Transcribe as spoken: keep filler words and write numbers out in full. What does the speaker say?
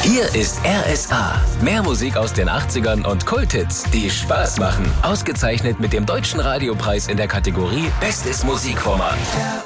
Hier ist R S A. Mehr Musik aus den achtzigern und Kulthits, die Spaß machen. Ausgezeichnet mit dem Deutschen Radiopreis in der Kategorie Bestes Musikformat.